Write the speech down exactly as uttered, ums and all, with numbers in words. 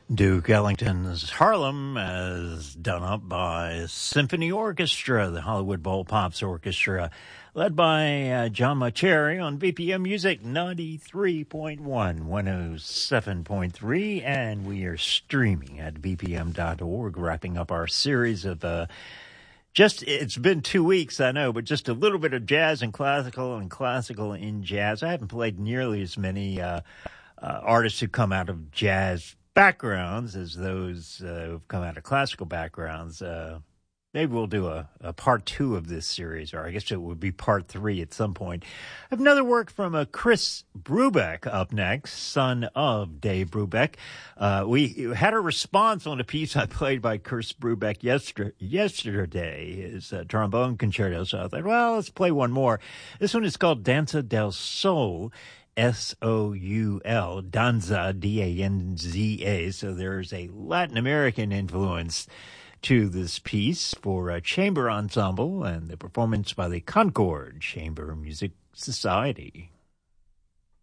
Duke Ellington's Harlem, as done up by Symphony Orchestra, the Hollywood Bowl Pops Orchestra, led by uh, John Mauceri on B P M Music ninety-three point one, one oh seven point three, and we are streaming at b p m dot org, wrapping up our series of uh, just, it's been two weeks, I know, but just a little bit of jazz and classical and classical in jazz. I haven't played nearly as many uh, uh, artists who come out of jazz backgrounds as those uh, who've come out of classical backgrounds. Uh, maybe we'll do a, a part two of this series, or I guess it would be part three at some point. I have another work from uh, Chris Brubeck up next, son of Dave Brubeck. Uh, we had a response on a piece I played by Chris Brubeck yesterday, yesterday his uh, trombone concerto, so I thought, well, let's play one more. This one is called Danza del Sol, S O U L, Danza, D A N Z A. So there's a Latin American influence to this piece for a chamber ensemble and the performance by the Concord Chamber Music Society.